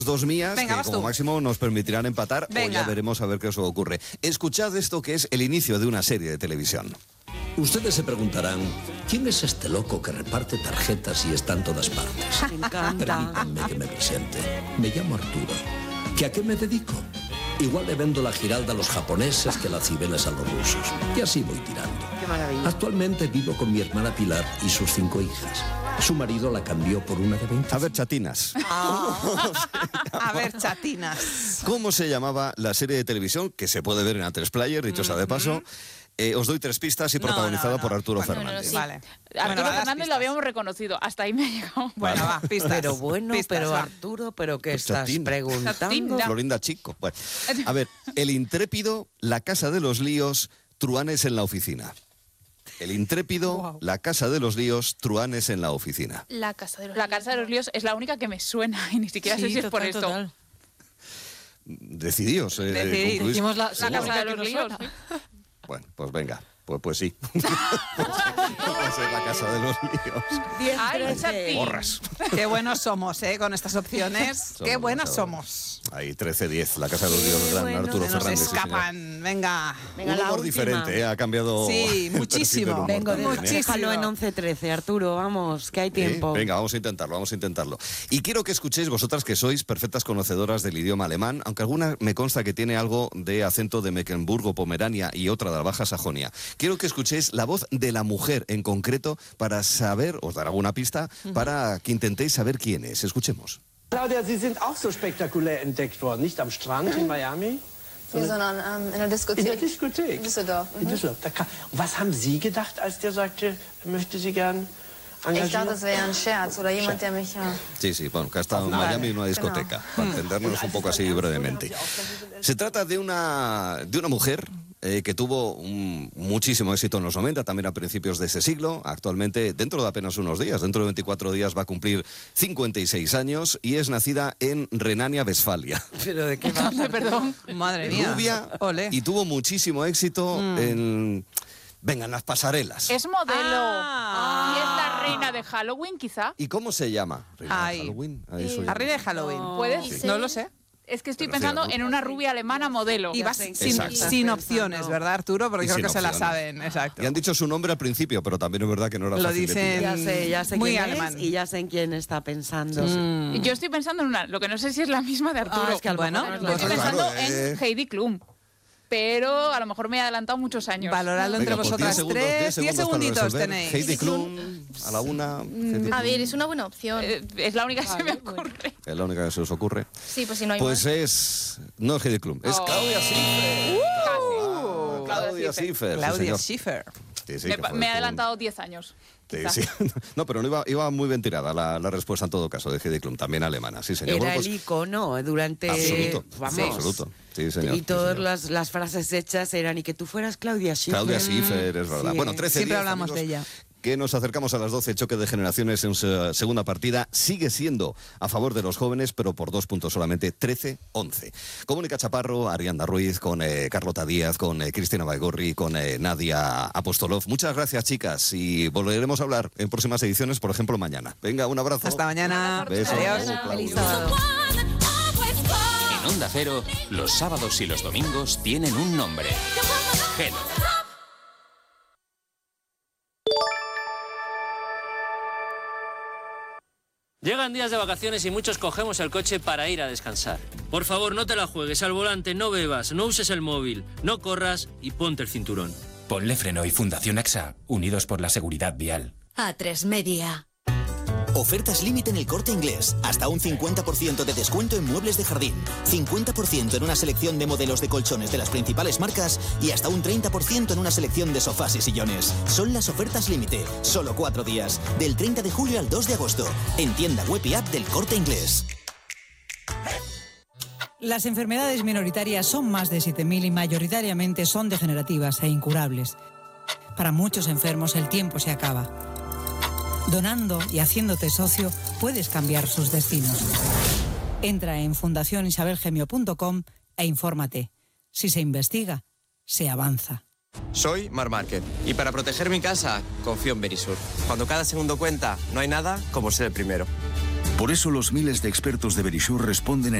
Dos mías, Venga, que como máximo nos permitirán empatar. Venga. O ya veremos a ver qué os ocurre. Escuchad esto, que es el inicio de una serie de televisión. Ustedes se preguntarán, ¿quién es este loco que reparte tarjetas y está en todas partes? Me encanta. Permítanme que me presente. Me llamo Arturo. ¿Que a qué me dedico? Igual le vendo la giralda a los japoneses que las cibeles a los rusos. Y así voy tirando. Qué maravilla. Actualmente vivo con mi hermana Pilar y sus 5 hijas. Su marido la cambió por una de 20. A ver, chatinas. A ver, chatinas. ¿Cómo se llamaba la serie de televisión que se puede ver en A3 Player, dicho sea de paso? Os doy 3 pistas y protagonizada por Arturo Fernández. sí. Vale. Arturo Bueno, Fernández lo habíamos reconocido. Hasta ahí me ha llegado. Bueno, va, pistas. Pero bueno, Pistas, pero va. Arturo, ¿pero qué Pues estás chatina. preguntando? Chatina. Florinda Chico. Bueno, a ver, El Intrépido, La Casa de los Líos, Truanes en la Oficina. El Intrépido, Wow. La Casa de los Líos, Truanes en la Oficina. La Casa de los Líos es la única que me suena y ni siquiera sé si es por esto. Decidíos. Decidid. concluís. Hicimos la La Casa de que los nos Líos. suena. Bueno, pues venga. Pues sí. Pues es La Casa de los Líos. Ay, chatín. Porras. Qué buenos somos, con estas opciones. Qué buenos somos. Ahí, 13-10, La Casa de los Líos, gran Arturo Se nos Fernández. sí, señor. escapan. Venga. Venga, Un la humor última. diferente, ha cambiado. Sí, el perfil muchísimo. del humor Vengo, también, muchísimo. déjalo en 11-13, Arturo, vamos, que hay tiempo. Venga, vamos a intentarlo. Y quiero que escuchéis vosotras que sois perfectas conocedoras del idioma alemán, aunque alguna me consta que tiene algo de acento de Mecklenburgo, Pomerania y otra de la Baja Sajonia. Quiero que escuchéis la voz de la mujer en concreto para saber, os daré alguna pista, para que intentéis saber quién es. Escuchemos. Claudia, Sie sind auch so spektakulär entdeckt worden, nicht am Strand in Miami, Nee, sondern in der Diskothek. in der Diskothek. In Düsseldorf. In Düsseldorf. Und was haben Sie gedacht, als der sagte, er möchte Sie gern engagieren? Ich dachte, es wäre ein Scherz oder jemand, der mich... Sí, bueno, que ha estado en Miami en una discoteca, para entendernos un poco así brevemente. Se trata de una mujer que tuvo muchísimo éxito en los 90, también a principios de ese siglo. Actualmente, dentro de apenas unos días, dentro de 24 días, va a cumplir 56 años y es nacida en Renania-Westfalia. ¿Pero de qué va? Perdón. Madre mía. Rubia, Ole. y tuvo muchísimo éxito en las pasarelas. Es modelo. Ah. Y es la reina de Halloween, quizá. ¿Y cómo se llama? ¿Reina de Ay. Halloween? Ah, eso La ya reina de no. Halloween. ¿Puedes? No lo sé. Es que estoy Pero pensando sí, en una rubia alemana modelo. Y vas sé. sin Exacto. opciones, ¿verdad, Arturo? Porque Y creo sin que se la opciones. saben. Exacto. Y han dicho su nombre al principio, pero también es verdad que no era Lo fácil de dicen- pillar. Ya sé Muy quién alemán. es y ya sé en quién está pensando. Yo estoy pensando en una, lo que no sé si es la misma de Arturo. Ah, es que a lo Bueno, mejor Yo no es estoy la Claro, pensando claro, en Heidi Klum. Pero a lo mejor me he adelantado muchos años. Valoradlo entre Venga, pues vosotras 10 tres. 10 para segunditos resolver. tenéis. Heidi Klum, a la una. Heidi A ver, Klum. es una buena opción. Es la única que se me ocurre. Es la única que se os ocurre. Sí, pues si no hay Pues más. no es Heidi Klum, es Oh. Claudia Schiffer. Casi. Claudia Schiffer. sí, Claudia señor. Schiffer. Sí, sí, Me, que fue me he con- adelantado 10 años. Sí, quizá. sí. No, pero no iba muy bien tirada la respuesta en todo caso de Heidi Klum, también alemana, sí, señor. Era Bueno, pues, el icono durante... absoluto, Vamos. sí, absoluto. Sí, señor. Y sí, todas señor. las frases hechas eran y que tú fueras Claudia Schiffer. Claudia Schiffer, es verdad. Sí. Bueno, 13 Siempre 10, hablamos amigos, de ella. Que nos acercamos a las 12, choque de generaciones en su segunda partida. Sigue siendo a favor de los jóvenes, pero por 2 puntos solamente, 13-11. Con Mónica Chaparro, Arianda Ruiz, con Carlota Díaz, con Cristina Baigorri, con Nadia Apostolov. Muchas gracias, chicas, y volveremos a hablar en próximas ediciones, por ejemplo, mañana. Venga, un abrazo. Hasta mañana. Besos. Adiós. Claudia. Feliz sábado. En Onda Cero, los sábados y los domingos tienen un nombre. Gelo. Llegan días de vacaciones y muchos cogemos el coche para ir a descansar. Por favor, no te la juegues al volante, no bebas, no uses el móvil, no corras y ponte el cinturón. Ponle Freno y Fundación AXA, unidos por la seguridad vial. A3 Media. Ofertas límite en El Corte Inglés. Hasta un 50% de descuento en muebles de jardín. 50% en una selección de modelos de colchones de las principales marcas y hasta un 30% en una selección de sofás y sillones. Son las ofertas límite. Solo 4 días. Del 30 de julio al 2 de agosto. En tienda web y app del Corte Inglés. Las enfermedades minoritarias son más de 7.000 y mayoritariamente son degenerativas e incurables. Para muchos enfermos el tiempo se acaba. Donando y haciéndote socio puedes cambiar sus destinos. Entra en fundacionisabelgemio.com e infórmate. Si se investiga, se avanza. Soy Mar Márquez y para proteger mi casa confío en Berisur. Cuando cada segundo cuenta, no hay nada como ser el primero. Por eso los miles de expertos de Verisure responden